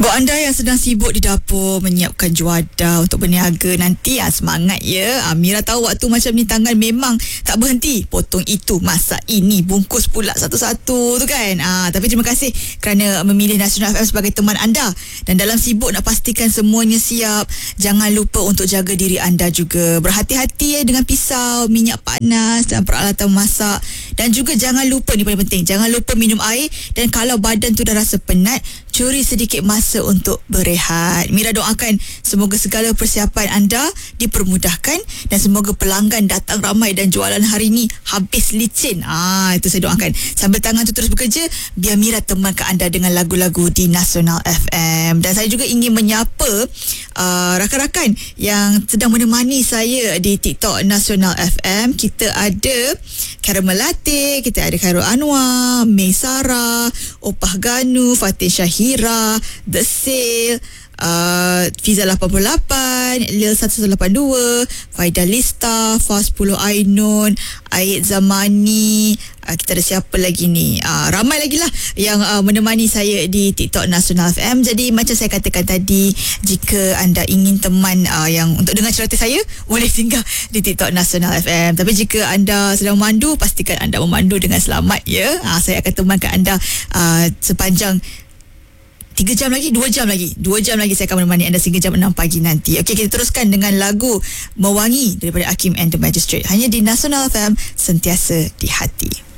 Buat anda yang sedang sibuk di dapur menyiapkan juadah untuk berniaga nanti, semangat ya. Mira tahu waktu macam ni tangan memang tak berhenti. Potong itu, masak ini, bungkus pula satu-satu tu kan. Tapi terima kasih kerana memilih Nasional FM sebagai teman anda. Dan dalam sibuk nak pastikan semuanya siap, jangan lupa untuk jaga diri anda juga. Berhati-hati ya dengan pisau, minyak panas dan peralatan masak. Dan juga jangan lupa, ni paling penting, jangan lupa minum air. Dan kalau badan tu dah rasa penat, curi sedikit masa untuk berehat. Mira doakan semoga segala persiapan anda dipermudahkan dan semoga pelanggan datang ramai dan jualan hari ni habis licin. Itu saya doakan. Sambil tangan tu terus bekerja, biar Mira temankan anda dengan lagu-lagu di Nasional FM. Dan saya juga ingin menyapa rakan-rakan yang sedang menemani saya di TikTok Nasional FM. Kita ada Caramel Latte, kita ada Khairul Anwar, May Sarah, Opah Ganu, Fatih Syahira, The Sale, Fiza 88, Lil 1182, Faida Lista, Fas 10 Ainun, Aid Zamani, kita ada siapa lagi ni, ramai lagi lah yang menemani saya di TikTok Nasional FM. Jadi macam saya katakan tadi, jika anda ingin teman yang untuk dengar cerita saya, boleh singgah di TikTok Nasional FM. Tapi jika anda sedang memandu, pastikan anda memandu dengan selamat ya. Saya akan temankan anda sepanjang 2 jam lagi saya akan menemani anda sehingga jam 6 pagi nanti. Okey, kita teruskan dengan lagu Mewangi daripada Hakim and the Magistrate, hanya di Nasional FM, sentiasa di hati.